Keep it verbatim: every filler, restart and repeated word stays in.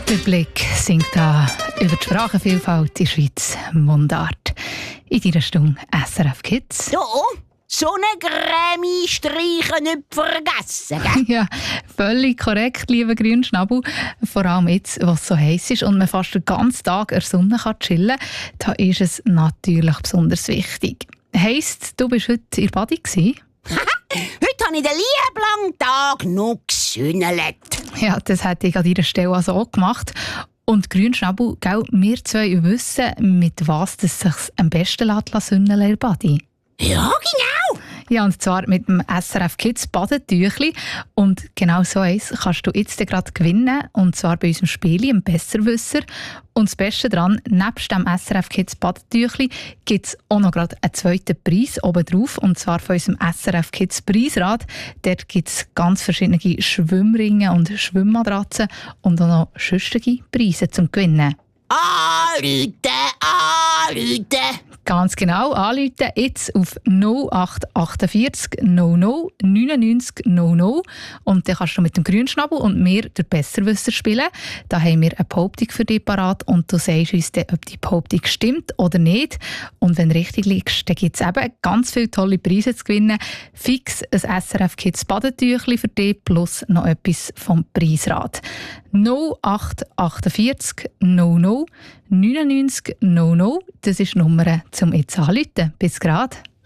Der Blick singt da über die Sprachenvielfalt in der Schweiz Mundart. In deiner Stunde S R F Kids. So, so eine Grämi streichen nicht vergessen, gell? Ja, völlig korrekt, lieber Grünschnabel. Vor allem jetzt, was so heiß ist und man fast den ganzen Tag in der Sonne kann chillen kann, da ist es natürlich besonders wichtig. Heisst, du bist heute in der Badi gsi? Heute habe ich den lieben langen Tag noch gesünnelt. Ja, das hätte ich an deiner Stelle also auch gemacht. Und Grünschnabel, gell, wir zwei wissen, mit was es sich am besten sünnen lässt in der Badi. Ja, genau. Ja, und zwar mit dem S R F Kids Badetüchli. Und genau so eins kannst du jetzt gerade gewinnen. Und zwar bei unserem Spiel im Besserwisser. Und das Beste daran, nebst dem S R F Kids Badetüchli gibt es auch noch gerade einen zweiten Preis oben drauf. Und zwar von unserem S R F Kids Preisrad. Dort gibt es ganz verschiedene Schwimmringe und Schwimmmatratzen und auch noch sonstige Preise zum Gewinnen. Anrufen, anrufen. Ganz genau, anrufen jetzt auf null acht vier acht null null neun neun null null und dann kannst du mit dem Grünschnabel und mir den Besserwisser spielen. Da haben wir eine Behauptung für dich parat und du sagst uns dann, ob die Behauptung stimmt oder nicht. Und wenn du richtig liegst, dann gibt es eben ganz viele tolle Preise zu gewinnen. Fix ein S R F Kids Badetüchli für dich plus noch etwas vom Preisrad. null acht vier acht null null neun neun null null, das ist die Nummer zum jetzt anrufen. Bis grad.